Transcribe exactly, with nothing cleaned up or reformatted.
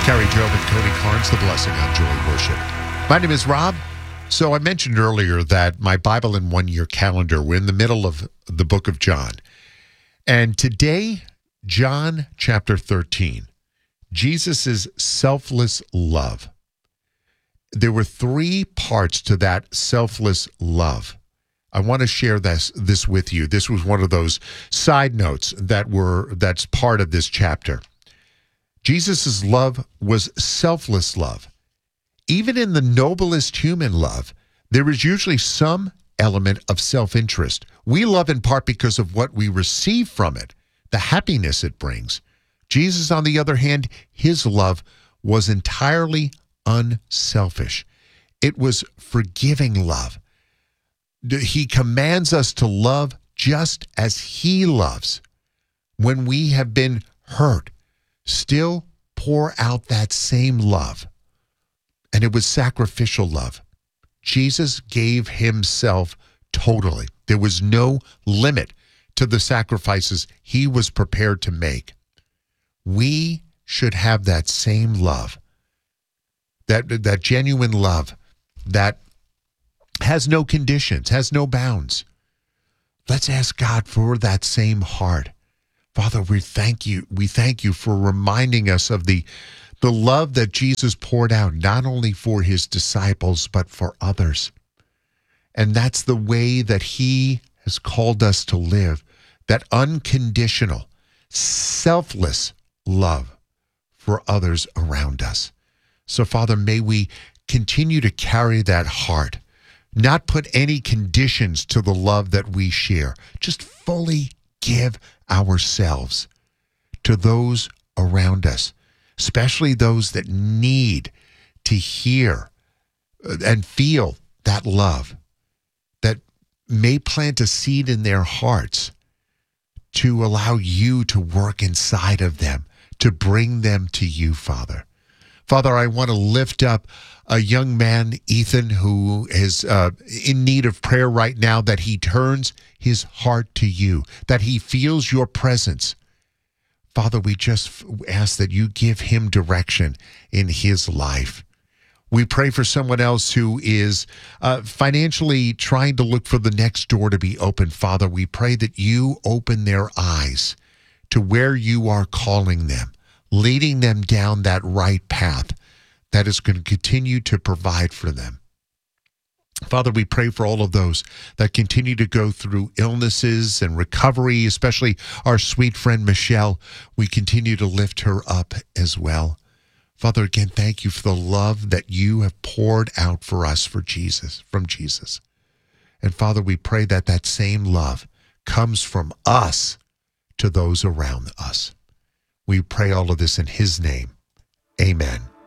Carrie Job and Cody Carnes, The Blessing on Joy Worship. My name is Rob. So I mentioned earlier that my Bible in one year calendar, we're in the middle of the book of John. And today, John chapter thirteen, Jesus' selfless love. There were three parts to that selfless love. I want to share this, this with you. This was one of those side notes that were that's part of this chapter. Jesus' love was selfless love. Even in the noblest human love, there is usually some element of self-interest. We love in part because of what we receive from it, the happiness it brings. Jesus, on the other hand, his love was entirely unselfish. It was forgiving love. He commands us to love just as he loves. When we have been hurt, still pour out that same love. And it was sacrificial love. Jesus gave himself totally. There was no limit to the sacrifices he was prepared to make. We should have that same love, that, that genuine love that has no conditions, has no bounds. Let's ask God for that same heart. Father, we thank you. We thank you for reminding us of the, the love that Jesus poured out, not only for his disciples, but for others. And that's the way that he has called us to live, that unconditional, selfless love for others around us. So, Father, may we continue to carry that heart, not put any conditions to the love that we share, just fully give ourselves to those around us, especially those that need to hear and feel that love, that may plant a seed in their hearts to allow you to work inside of them, to bring them to you, Father. Father, I want to lift up a young man, Ethan, who is uh, in need of prayer right now, that he turns his heart to you, that he feels your presence. Father, we just ask that you give him direction in his life. We pray for someone else who is uh, financially trying to look for the next door to be open. Father, we pray that you open their eyes to where you are calling them, leading them down that right path that is going to continue to provide for them. Father, we pray for all of those that continue to go through illnesses and recovery, especially our sweet friend Michelle. We continue to lift her up as well. Father, again, thank you for the love that you have poured out for us for Jesus, from Jesus. And Father, we pray that that same love comes from us to those around us. We pray all of this in his name. Amen.